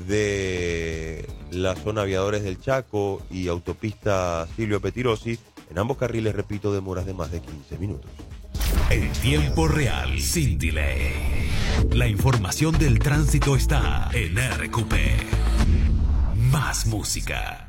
de la zona Aviadores del Chaco y autopista Silvio Petirosi. En ambos carriles, repito, demoras de más de 15 minutos. En tiempo real, sin delay. La información del tránsito está en RQP. Más música.